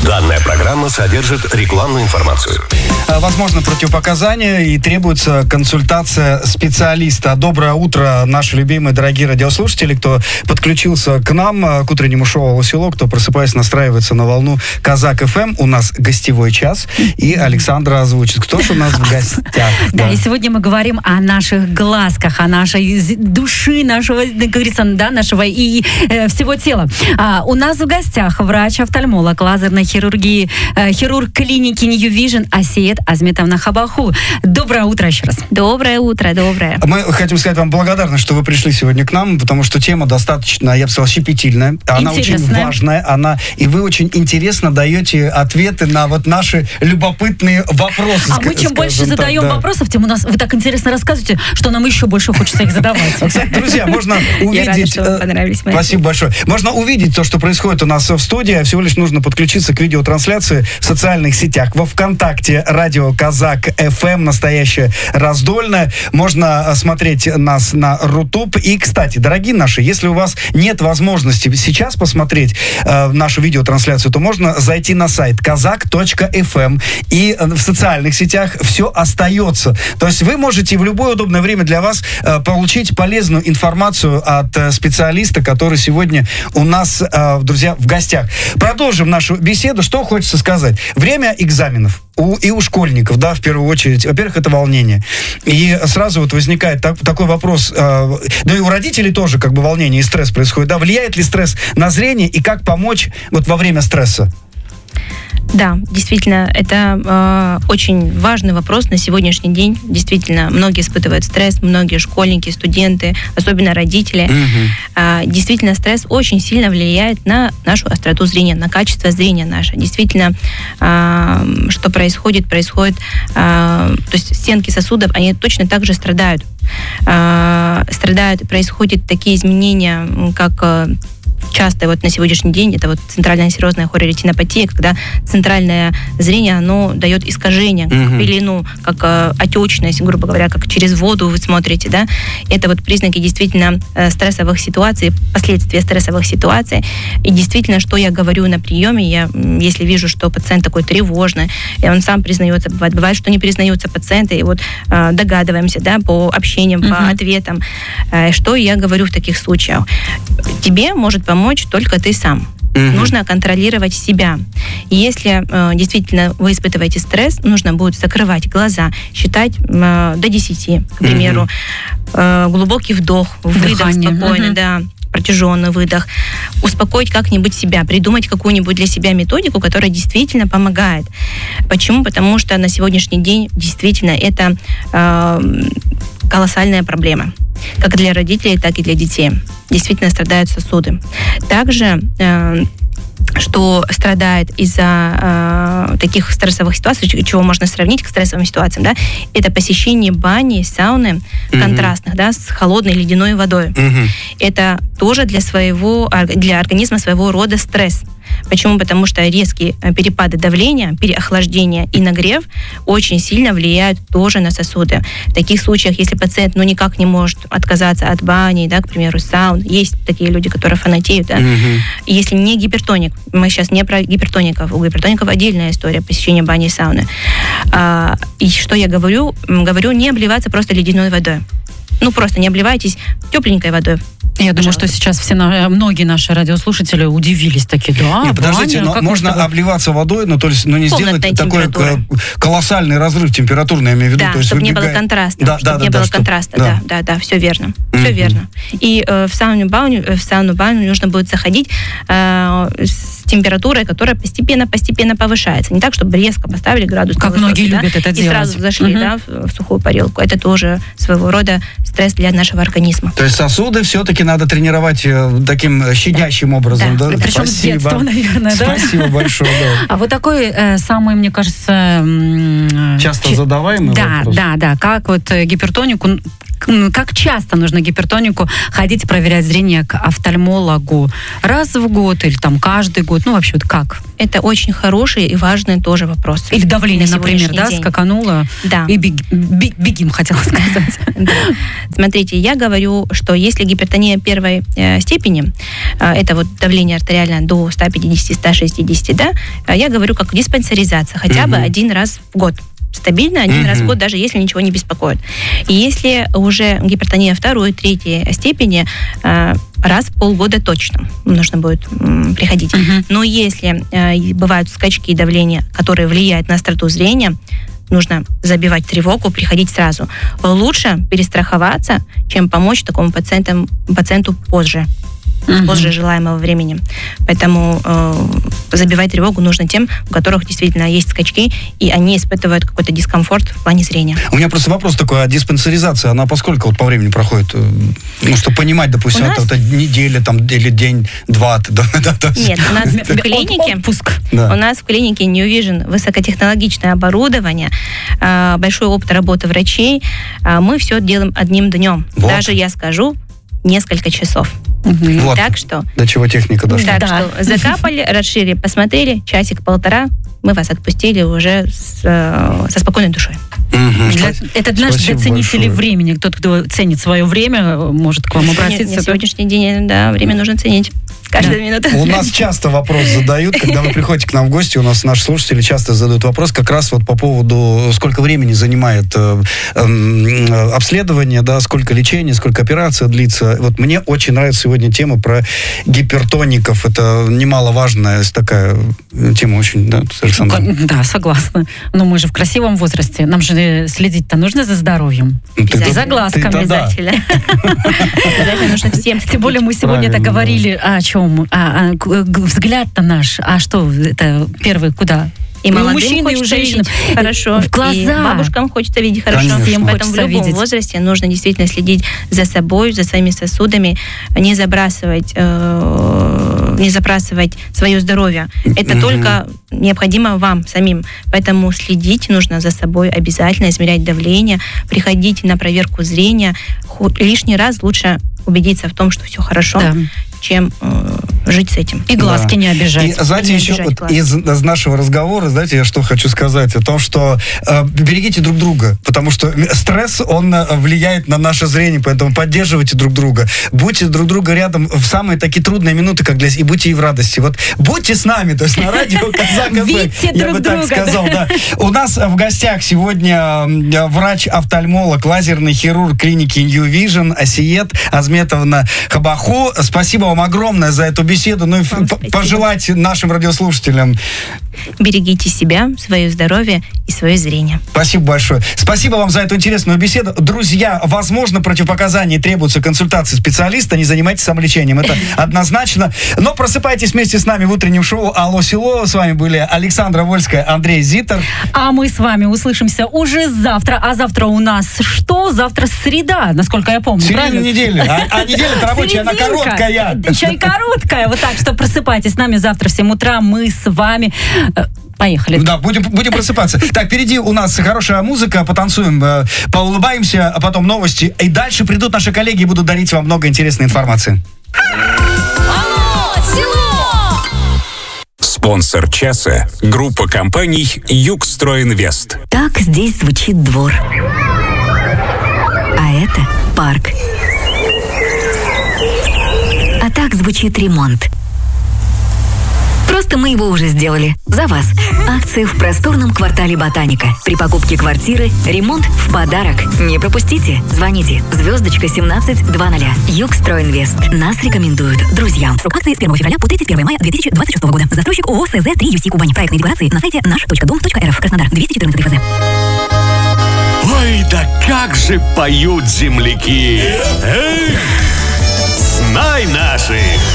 Данная программа содержит рекламную информацию. Возможно, противопоказания и требуется консультация специалиста. Доброе утро, наши любимые, дорогие радиослушатели, кто подключился к нам, к утреннему шоу «Село», кто, просыпаясь, настраивается на волну Казак ФМ. У нас гостевой час, и Александра озвучит. Кто же у нас в гостях? Да, и сегодня мы говорим о наших глазках, о нашей души, нашего, как говорится, да, нашего и всего тела. У нас в гостях врач-офтальмолог лазерной хирургии, хирург клиники New Vision Асиет Азметовна Хабаху. Доброе утро еще раз. Доброе утро, доброе. Мы хотим сказать вам благодарны, что вы пришли сегодня к нам, потому что тема достаточно, я бы сказал, щепетильная. Она очень важная, и вы очень интересно даете ответы на вот наши любопытные вопросы. А мы чем больше задаем вопросов, тем у нас вы так интересно рассказываете, что нам еще больше хочется их задавать. Друзья, можно увидеть... Я рада, что вам понравились мои. Спасибо большое. Можно увидеть то, что происходит у нас в студии. Всего лишь нужно подключиться к видеотрансляции в социальных сетях. Во ВКонтакте радио Казак ФМ, настоящее раздольное. Можно смотреть нас на Рутуб. И, кстати, дорогие наши, если у вас нет возможности сейчас посмотреть нашу видеотрансляцию, то можно зайти на сайт kazak.fm. И в социальных сетях все остается. То есть вы можете в любое удобное время для вас получить полезную информацию от специалиста, который сегодня у нас, друзья, в гостях. Продолжим нашу беседу. Что хочется сказать? Время экзаменов. И у школьников, да, в первую очередь. Во-первых, это волнение. И сразу вот возникает такой вопрос. Да и у родителей тоже как бы волнение и стресс происходит. Да, влияет ли стресс на зрение и как помочь вот во время стресса? Да, действительно, это очень важный вопрос на сегодняшний день. Действительно, многие испытывают стресс, многие школьники, студенты, особенно родители. Действительно, стресс очень сильно влияет на нашу остроту зрения, на качество зрения наше. Действительно, что происходит, то есть стенки сосудов, они точно так же страдают. Происходят такие изменения, как... Часто вот на сегодняшний день это вот центральная серозная хороретинопатия, когда центральное зрение, оно дает искажение, как пелену, как отечность, грубо говоря, как через воду вы смотрите, да. Это вот признаки действительно стрессовых ситуаций, последствия стрессовых ситуаций. И действительно, что я говорю на приеме, я, если вижу, что пациент такой тревожный, и он сам признается, бывает, что не признаются пациенты, и вот догадываемся, да, по общениям, по ответам, что я говорю в таких случаях. Тебе может помочь только ты сам. Нужно контролировать себя. И если действительно вы испытываете стресс, нужно будет закрывать глаза, считать до 10, к примеру, глубокий вдох, выдох спокойно, да, протяженный выдох, успокоить как-нибудь себя, придумать какую-нибудь для себя методику, которая действительно помогает. Почему? Потому что на сегодняшний день действительно это колоссальная проблема. Как для родителей, так и для детей. Действительно страдают сосуды. Также, что страдает из-за таких стрессовых ситуаций, чего можно сравнить к стрессовым ситуациям, да, это посещение бани, сауны контрастных, да, с холодной ледяной водой. Это тоже для организма своего рода стресс. Почему? Потому что резкие перепады давления, переохлаждение и нагрев очень сильно влияют тоже на сосуды. В таких случаях, если пациент никак не может отказаться от бани, да, к примеру, саун, есть такие люди, которые фанатеют, да, и если не гипертоник, мы сейчас не про гипертоников, у гипертоников отдельная история посещения бани и сауны. И что я говорю? Говорю, не обливаться просто ледяной водой. Просто не обливайтесь тепленькой водой. Я думаю, что сейчас многие наши радиослушатели удивились такие, да, нет, подождите, но можно обливаться водой, но не сделать такой колоссальный разрыв температурный, я имею в виду. Да, то есть чтобы не было контраста. Да, все верно. Все верно. И в сауну-баню нужно будет заходить с температурой, которая постепенно повышается. Не так, чтобы резко поставили градус. Как многие любят это делать. И сразу зашли в сухую парилку. Это тоже своего рода стресс для нашего организма. То есть сосуды все-таки надо тренировать таким щадящим образом. Да. Причем с детства, наверное, да? Спасибо большое. Да. А вот такой самый, мне кажется... Часто задаваемый вопрос. Да. Как вот гипертонику Как часто нужно гипертонику ходить и проверять зрение к офтальмологу? Раз в год или там каждый год? Ну, вообще, вот как? Это очень хороший и важный тоже вопрос. Или давление, например, да, скакануло? Да. И бегим, хотела сказать. Да. Смотрите, я говорю, что если гипертония первой степени, это вот давление артериальное до 150-160, да, я говорю как диспансеризация, хотя бы один раз в год. Стабильно один раз в год, даже если ничего не беспокоит. И если уже гипертония второй, третьей степени, раз в полгода точно нужно будет приходить. Но если бывают скачки давления, которые влияют на остроту зрения, нужно забивать тревогу, приходить сразу. Лучше перестраховаться, чем помочь такому пациенту позже желаемого времени. Поэтому забивать тревогу нужно тем, у которых действительно есть скачки, и они испытывают какой-то дискомфорт в плане зрения. У меня просто вопрос такой, а диспансеризация, она поскольку вот по времени проходит? Ну, чтобы понимать, допустим, это неделя там, или день-два. Нет, у нас в клинике у нас в клинике New Vision высокотехнологичное оборудование, большой опыт работы врачей. Мы все делаем одним днем. Вот. Даже, я скажу, несколько часов. Вот. Так что... До чего техника дошла. Так что закапали, расширили, посмотрели, часик-полтора, мы вас отпустили уже со спокойной душой. Это для ценителей времени. Тот, кто ценит свое время, может к вам обратиться. Нет, на сегодняшний день, да, время нужно ценить. Каждую минуту. У нас часто вопрос задают, когда вы приходите к нам в гости, у нас наши слушатели часто задают вопрос как раз вот по поводу, сколько времени занимает обследование, да, сколько лечения, сколько операция длится. Вот мне очень нравится сегодня тема про гипертоников. Это немаловажная такая тема очень, да, Александр? Да, согласна. Но мы же в красивом возрасте. Нам же следить-то нужно за здоровьем. И за глазками. Обязательно. Обязательно нужно всем. Тем более мы сегодня-то говорили о чем? Взгляд-то наш. А что, это первый куда? И молодым хочется видеть хорошо, в глаза. И бабушкам хочется видеть хорошо. Поэтому в любом возрасте нужно действительно следить за собой, за своими сосудами, не забрасывать свое здоровье. Это только необходимо вам самим. Поэтому следить нужно за собой обязательно, измерять давление, приходить на проверку зрения. Лишний раз лучше убедиться в том, что все хорошо, чем жить с этим. И глазки не обижать. И, знаете, еще вот из нашего разговора, знаете, я что хочу сказать? О том, что берегите друг друга, потому что стресс, он влияет на наше зрение, поэтому поддерживайте друг друга. Будьте друг друга рядом в самые такие трудные минуты, как для... и будьте и в радости. Вот будьте с нами, то есть на радио Казак ФМ. Я бы так сказал, да. У нас в гостях сегодня врач-офтальмолог, лазерный хирург клиники New Vision Асиет Азметовна Хабаху. Спасибо вам огромное за эту беседу. Ну и пожелать нашим радиослушателям. Берегите себя, свое здоровье и свое зрение. Спасибо большое. Спасибо вам за эту интересную беседу. Друзья, возможно, противопоказания требуются консультации специалиста. Не занимайтесь самолечением. Это однозначно. Но просыпайтесь вместе с нами в утреннем шоу «Алло, село». С вами были Александра Вольская, Андрей Зитер. А мы с вами услышимся уже завтра. А завтра у нас что? Завтра среда, насколько я помню. Середина недели. А неделя-то рабочая, она короткая. Еще и короткая. Вот так что просыпайтесь с нами завтра в 7 утра. Мы с вами... Поехали. Да, будем просыпаться. Так, впереди у нас хорошая музыка, потанцуем, поулыбаемся, а потом новости. И дальше придут наши коллеги и будут дарить вам много интересной информации. Алло, село! Спонсор часа – группа компаний «Югстройинвест». Так здесь звучит двор. А это парк. А так звучит ремонт. Просто мы его уже сделали. За вас. Акции в просторном квартале «Ботаника». При покупке квартиры ремонт в подарок. Не пропустите. Звоните. *1720. Югстройинвест. Нас рекомендуют друзьям. Срок акции с 1 февраля по 31 мая 2026 года. Застройщик ООО СЗ-3 Кубань. Проектные декларации на сайте наш.дом.рф. Краснодар. 214 ФЗ. Ой, да как же поют земляки! Эх, знай наших!